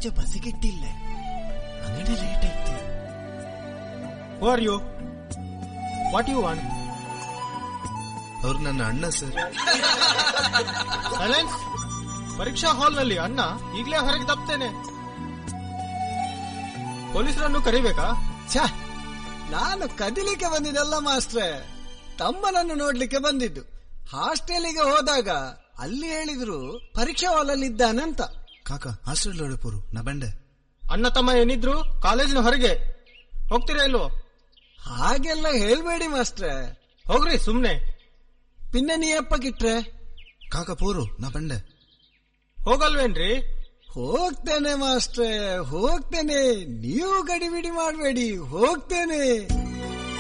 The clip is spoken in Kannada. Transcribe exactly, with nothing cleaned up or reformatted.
ಈಚೆ ಬಸ್ಸಿಗಿಟ್ಟಿಲ್ಲ, ಅಂಗಡಿ ಲೇಟ್ ಆಯ್ತು. Who are you? What you want? ಅವ್ರು ನನ್ನ ಅಣ್ಣ ಸರ್. ಸೈಲೆನ್ಸ್. ಪರೀಕ್ಷಾ ಹಾಲ್ ನಲ್ಲಿ ಅಣ್ಣ ಈಗಲೇ ಹೊರಗೆ ತಪ್ಪೇನೆ. ಪೊಲೀಸರನ್ನು ಕರಿಬೇಕಾ? ಛ, ನಾನು ಕದಿಲಿಕ್ಕೆ ಬಂದಿದ್ದಲ್ಲ ಮಾಸ್ಟ್ರೆ, ತಮ್ಮನನ್ನು ನೋಡ್ಲಿಕ್ಕೆ ಬಂದಿದ್ದು. ಹಾಸ್ಟೆಲಿಗೆ ಹೋದಾಗ ಅಲ್ಲಿ ಹೇಳಿದ್ರು ಪರೀಕ್ಷಾ ಹಾಲಲ್ಲಿ ಇದ್ದಾನಂತ. ಕಾಕ ಹಾಸ್ಟೆಲ್ ಹೊಡೆಪೋರು ನಾ ಬಂಡೆ. ಅಣ್ಣ ತಮ್ಮ ಏನಿದ್ರು ಕಾಲೇಜಿನ ಹೊರಗೆ ಹೋಗ್ತೀರಾ ಇಲ್ವೋ? ಹಾಗೆಲ್ಲ ಹೇಳ್ಬೇಡಿ ಮಾಸ್ಟ್ರೆ. ಹೋಗ್ರಿ ಸುಮ್ನೆ. ಪಿನ್ನ ನೀ ಎಪ್ಪಕ್ಕಿಟ್ರೆ? ಕಾಕ ಪೋರು ನಾ ಬಂಡೆ. ಹೋಗಲ್ವೇನ್ರಿ? ಹೋಗ್ತೇನೆ ಮಾಸ್ಟ್ರೆ, ಹೋಗ್ತೇನೆ. ನೀವು ಗಡಿಬಿಡಿ ಮಾಡಬೇಡಿ, ಹೋಗ್ತೇನೆ.